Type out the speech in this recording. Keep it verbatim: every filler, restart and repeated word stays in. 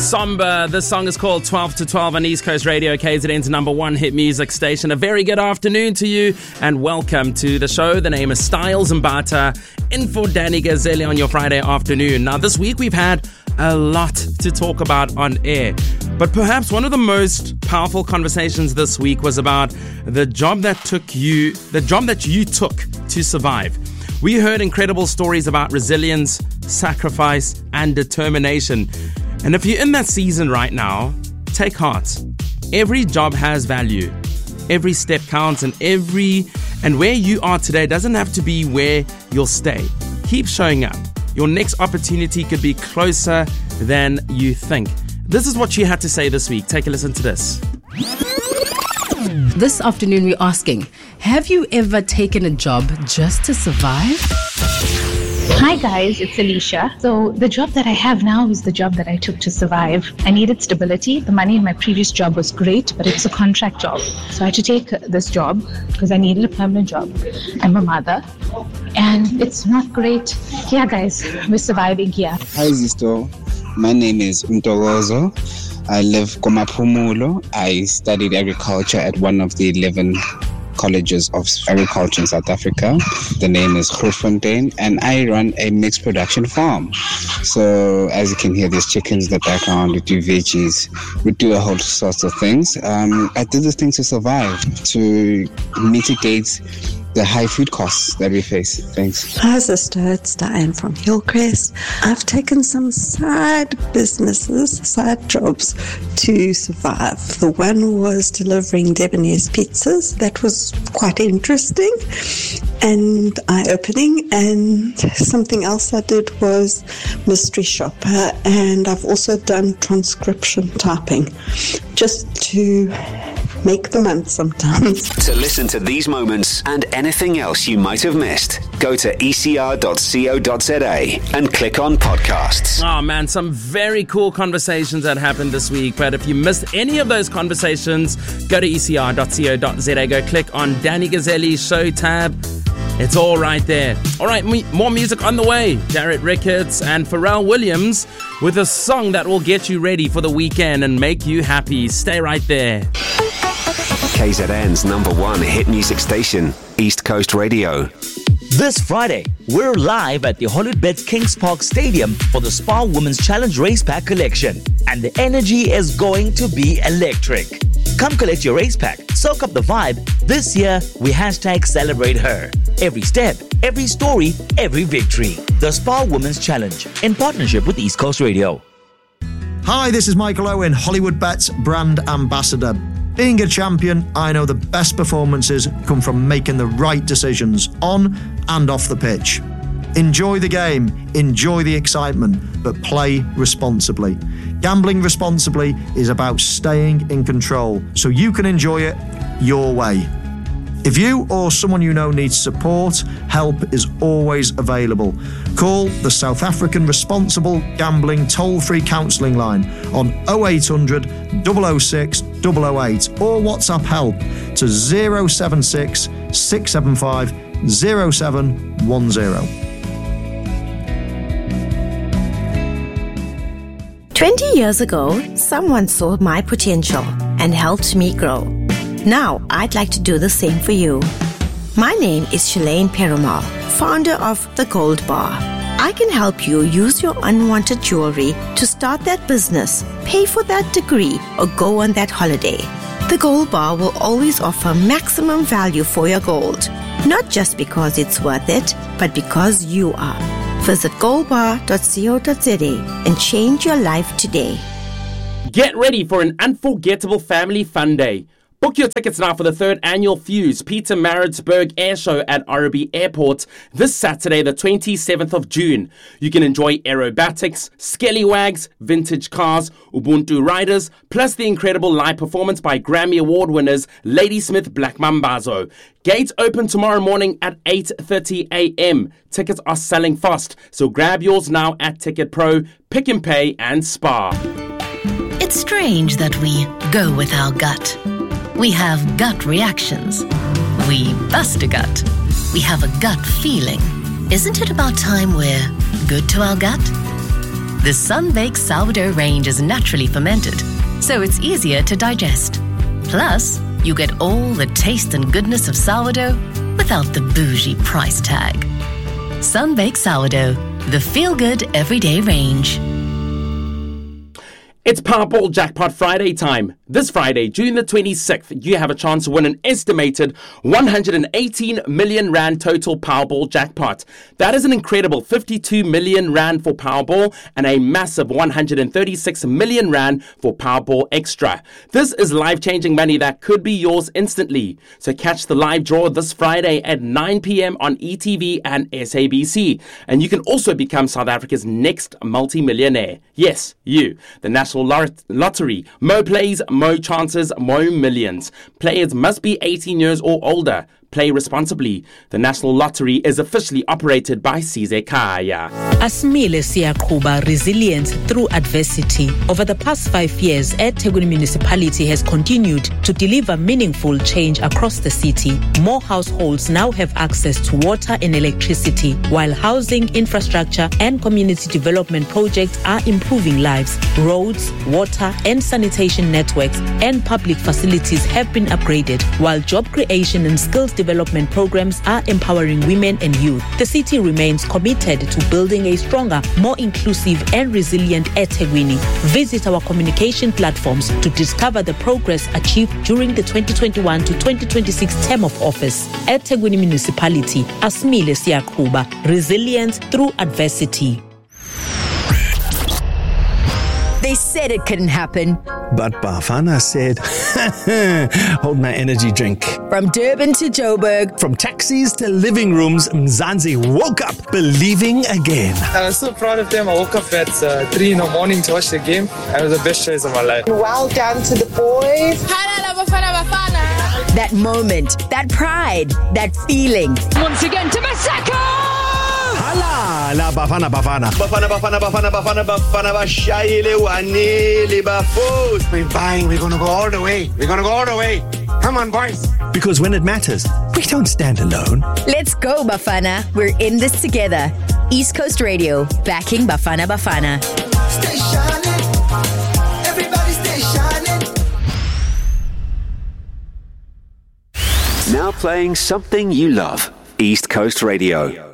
Somber. This song is called twelve to twelve on East Coast Radio, K Z N's number one hit music station. A very good afternoon to you and welcome to the show. The name is Styles Mbata, in for Danny Gazelle on your Friday afternoon. Now, this week we've had a lot to talk about on air, but perhaps one of the most powerful conversations this week was about the job that took you, the job that you took to survive. We heard incredible stories about resilience, sacrifice, and determination. And if you're in that season right now, take heart. Every job has value. Every step counts, and every and where you are today doesn't have to be where you'll stay. Keep showing up. Your next opportunity could be closer than you think. This is what she had to say this week. Take a listen to this. This afternoon we're asking, have you ever taken a job just to survive? Hi guys, it's Alicia. So the job that I have now is the job that I took to survive. I needed stability. The money in my previous job was great, but it was a contract job. So I had to take this job because I needed a permanent job. I'm a mother and it's not great. Yeah guys, we're surviving here. Hi Zisto, my name is Mtogozo. I live Komapumulo. I studied agriculture at one of the eleven colleges of agriculture in South Africa. The name is Grootfontein, and I run a mixed production farm. So as you can hear, there's chickens in the background. We do veggies. We do a whole sorts of things. Um, I did this thing to survive, to mitigate the high food costs that we face. Thanks. Hi sister, it's Diane from Hillcrest. I've taken some side businesses, side jobs to survive. The one was delivering Debonairs pizzas. That was quite interesting and eye-opening. And something else I did was mystery shopper, and I've also done transcription typing just to make the month sometimes. To listen to these moments and anything else you might have missed, go to e c r dot co dot z a and click on podcasts. Oh man, some very cool conversations that happened this week. But if you missed any of those conversations, go to e c r dot co dot z a. Go click on Danny Gazelle's show tab. It's all right there. All right, more music on the way. Jarrett Ricketts and Pharrell Williams with a song that will get you ready for the weekend and make you happy. Stay right there. K Z N's number one hit music station, East Coast Radio. This Friday, we're live at the Hollywood Kings Park Stadium for the Spa Women's Challenge Race Pack Collection, and the energy is going to be electric. Come collect your race pack, soak up the vibe. This year, we hashtag celebrate her. Every step, every story, every victory. The Spa Women's Challenge, in partnership with East Coast Radio. Hi, this is Michael Owen, Hollywood Bets brand ambassador. Being a champion, I know the best performances come from making the right decisions on and off the pitch. Enjoy the game, enjoy the excitement, but play responsibly. Gambling responsibly is about staying in control so you can enjoy it your way. If you or someone you know needs support, help is always available. Call the South African Responsible Gambling Toll-Free Counselling Line on oh eight hundred, double oh six, double oh eight or WhatsApp help to zero seven six, six seven five, zero seven one zero. twenty years ago, someone saw my potential and helped me grow. Now, I'd like to do the same for you. My name is Shalane Perumal, founder of The Gold Bar. I can help you use your unwanted jewelry to start that business, pay for that degree, or go on that holiday. The Gold Bar will always offer maximum value for your gold, not just because it's worth it, but because you are. Visit gold bar dot co dot z a and change your life today. Get ready for an unforgettable family fun day. Book your tickets now for the third annual Fuse Peter Maritzburg Air Show at Arabi Airport this Saturday, the twenty-seventh of June. You can enjoy aerobatics, scallywags, vintage cars, Ubuntu riders, plus the incredible live performance by Grammy Award winners Ladysmith Black Mambazo. Gates open tomorrow morning at eight thirty a.m. Tickets are selling fast, so grab yours now at Ticket Pro, Pick and Pay and Spar. It's strange that we go with our gut. We have gut reactions. We bust a gut. We have a gut feeling. Isn't it about time we're good to our gut? The Sun-Baked Sourdough range is naturally fermented, so it's easier to digest. Plus, you get all the taste and goodness of sourdough without the bougie price tag. Sun-Baked Sourdough, the feel-good everyday range. It's Powerball Jackpot Friday time. This Friday, June the twenty-sixth, you have a chance to win an estimated one hundred eighteen million rand total Powerball jackpot. That is an incredible fifty-two million rand for Powerball and a massive one hundred thirty-six million rand for Powerball Extra. This is life-changing money that could be yours instantly. So catch the live draw this Friday at nine p.m. on E T V and S A B C. And you can also become South Africa's next multi-millionaire. Yes, you. The National Lottery. Mo plays, mo chances, mo millions. Players must be eighteen years or older. Play responsibly. The National Lottery is officially operated by Size Kaya. Asmile Siyakuba, resilience through adversity. Over the past five years, eThekwini Municipality has continued to deliver meaningful change across the city. More households now have access to water and electricity, while housing, infrastructure, and community development projects are improving lives. Roads, water, and sanitation networks and public facilities have been upgraded, while job creation and skills development programs are empowering women and youth. The city remains committed to building a stronger, more inclusive and resilient eThekwini. Visit our communication platforms to discover the progress achieved during the twenty twenty-one to twenty twenty-six term of office. eThekwini Municipality, Asmile Siyakuba, resilience through adversity. They said it couldn't happen. But Bafana said, hold my energy drink. From Durban to Joburg. From taxis to living rooms, Mzansi woke up believing again. I was so proud of them. I woke up at uh, three in the morning to watch the game. It was the best choice of my life. Well done to the boys. That moment, that pride, that feeling. Once again to Maseko! Hala la Bafana Bafana Bafana Bafana Bafana Bafana Bafana Bashayile Wanele Bafos. We're buying, we're gonna go all the way. We're gonna go all the way. Come on, boys. Because when it matters, we don't stand alone. Let's go, Bafana. We're in this together. East Coast Radio, backing Bafana Bafana. Stay shining. Everybody stay shining. Now playing something you love. East Coast Radio.